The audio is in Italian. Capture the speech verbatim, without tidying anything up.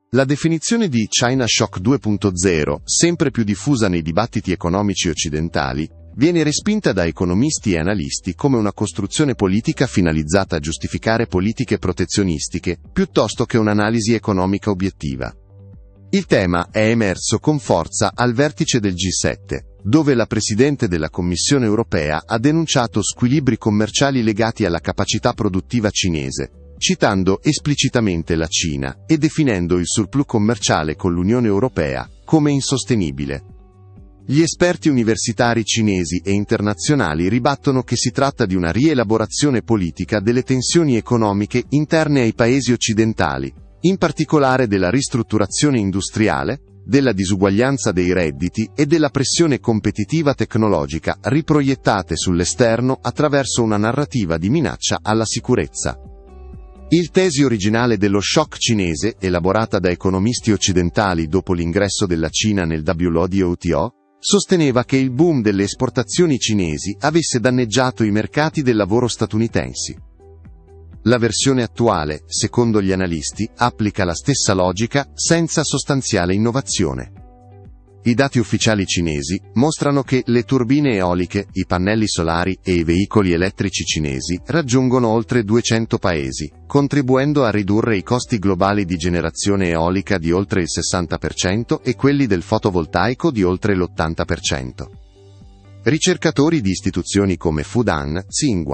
La definizione di China Shock due punto zero, sempre più diffusa nei dibattiti economici occidentali, viene respinta da economisti e analisti come una costruzione politica finalizzata a giustificare politiche protezionistiche, piuttosto che un'analisi economica obiettiva. Il tema è emerso con forza al vertice del G sette, dove la Presidente della Commissione europea ha denunciato squilibri commerciali legati alla capacità produttiva cinese, citando esplicitamente la Cina e definendo il surplus commerciale con l'Unione Europea come insostenibile. Gli esperti universitari cinesi e internazionali ribattono che si tratta di una rielaborazione politica delle tensioni economiche interne ai paesi occidentali, in particolare della ristrutturazione industriale, della disuguaglianza dei redditi e della pressione competitiva tecnologica riproiettate sull'esterno attraverso una narrativa di minaccia alla sicurezza. Il tesi originale dello shock cinese, elaborata da economisti occidentali dopo l'ingresso della Cina nel W T O, sosteneva che il boom delle esportazioni cinesi avesse danneggiato i mercati del lavoro statunitensi. La versione attuale, secondo gli analisti, applica la stessa logica senza sostanziale innovazione. I dati ufficiali cinesi mostrano che le turbine eoliche, i pannelli solari e i veicoli elettrici cinesi raggiungono oltre duecento paesi, contribuendo a ridurre i costi globali di generazione eolica di oltre il sessanta per cento e quelli del fotovoltaico di oltre l'ottanta per cento. Ricercatori di istituzioni come Fudan, Tsinghua,